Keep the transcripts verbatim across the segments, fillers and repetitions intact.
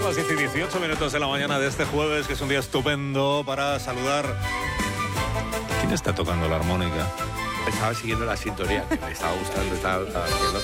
las diez y dieciocho minutos de la mañana de este jueves, que es un día estupendo para saludar. ¿Quién está tocando la armónica? Estaba siguiendo la sintonía, que me estaba gustando, estaba, estaba haciendo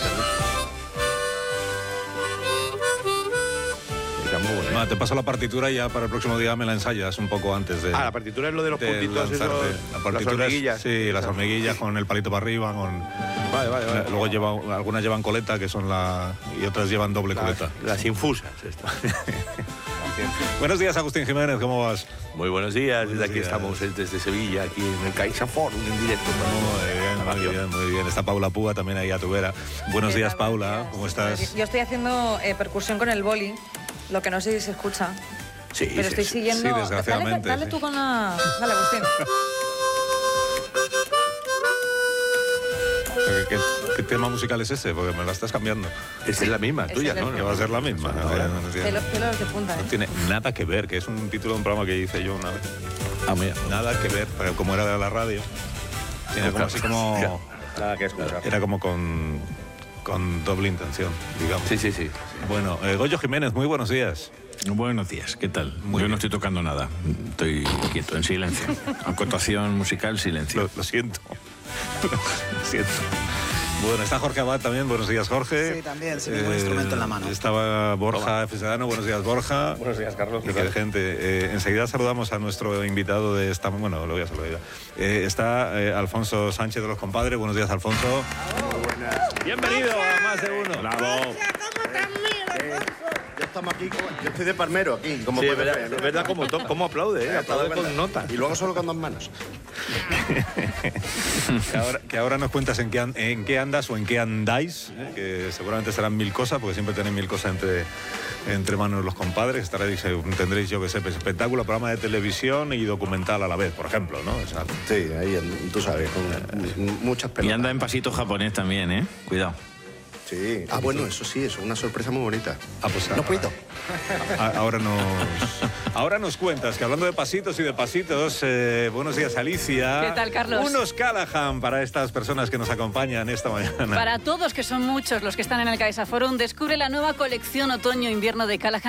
No, te paso la partitura y ya para el próximo día me la ensayas un poco antes de... Ah, la partitura es lo de los de puntitos, esos, la partitura las hormiguillas. Es, sí, las hormiguillas con el palito para arriba, con... Vale, vale, vale. Luego lleva, algunas llevan coleta, que son la... y otras llevan doble las, coleta. Las infusas, esto. Buenos días, Agustín Jiménez, ¿cómo vas? Muy buenos días, buenos desde aquí días. Estamos desde Sevilla, aquí en el CaixaForum, en directo. Muy bien, muy bien, muy bien. Está Paula Púa también ahí a tu vera. Buenos días, días, Paula, ¿cómo estás? Yo estoy haciendo eh, percusión con el boli, lo que no sé si se escucha. Sí, pero sí, estoy sí. siguiendo... Sí, desgraciadamente. Dale, dale sí. tú con la... Dale, Agustín. ¿Qué, qué, ¿Qué tema musical es ese? Porque me la estás cambiando. Esa es la misma, Es tuya, el ¿no? del- Que va a ser la misma. No, Ahora. no, tiene, Pelos, pelos de punta, no ¿eh? tiene nada que ver, que es un título de un programa que hice yo una vez. Ah, mira. Nada que ver, pero como era de la radio, tiene como así como... Nada que escuchar. Era como con, con doble intención, digamos. Sí, sí, sí. Bueno, eh, Goyo Jiménez, muy buenos días. Buenos días, ¿qué tal? Muy Yo bien. no estoy tocando nada, estoy quieto, en silencio. Acotación musical, silencio. Lo, lo siento. Lo siento. Bueno, está Jorge Abad también. Buenos días, Jorge. Sí, también, sin ningún instrumento en la mano. Estaba Borja F. Sedano. Buenos días, Borja. Buenos días, Carlos. Y que gente. Eh, enseguida saludamos a nuestro invitado de esta... Bueno, lo voy a saludar. Eh, está eh, Alfonso Sánchez de Los Compadres. Buenos días, Alfonso. Bienvenido a Más de Uno. Bravo. Ya estamos aquí, yo estoy de palmero aquí, como Sí, es puedes verdad, ver, ¿no? es verdad cómo, to- cómo aplaude, ¿eh? Aplaude con nota. Y luego solo con dos manos. Que ahora, que ahora nos cuentas en qué, an- en qué andas o en qué andáis, ¿eh? Que seguramente serán mil cosas, porque siempre tenéis mil cosas entre, entre manos los compadres. Estaréis, eh, tendréis, yo que sé, espectáculo, programa de televisión y documental a la vez, por ejemplo, ¿no? O sea, Sí, ahí, en- tú sabes, con muchas Y pelotas. anda en pasito japonés también, ¿eh? Cuidado. Sí. Ah, bueno, eso sí, eso es una sorpresa muy bonita. ah, pues, No puedo. a- ahora nos ahora nos cuentas que hablando de pasitos y de pasitos, eh, buenos días, Alicia. ¿Qué tal, Carlos? Unos Callahan para estas personas que nos acompañan esta mañana. Para todos, que son muchos los que están en el CaixaForum, descubre la nueva colección otoño-invierno de Callahan